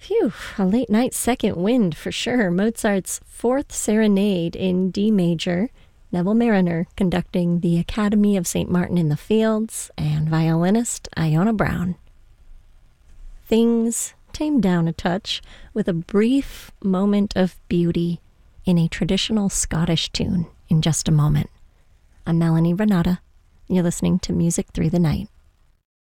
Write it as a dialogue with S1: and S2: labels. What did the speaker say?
S1: Phew, a late night second wind for sure. Mozart's Fourth Serenade in D major, Neville Mariner conducting the Academy of St. Martin in the Fields, and violinist Iona Brown. Things tamed down a touch with a brief moment of beauty in a traditional Scottish tune in just a moment. I'm Melanie Renata. You're listening to Music Through the Night.